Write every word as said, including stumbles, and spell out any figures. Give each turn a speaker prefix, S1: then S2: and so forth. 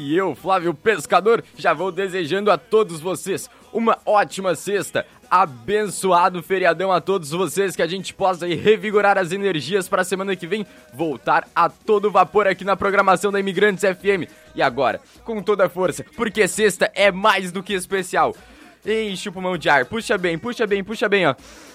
S1: E eu, Flávio Pescador, já vou desejando a todos vocês uma ótima sexta, abençoado feriadão a todos vocês, que a gente possa aí revigorar as energias para a semana que vem voltar a todo vapor aqui na programação da Imigrantes F M. E agora, com toda a força, porque sexta é mais do que especial. Enche o pulmão de ar, puxa bem, puxa bem, puxa bem, ó.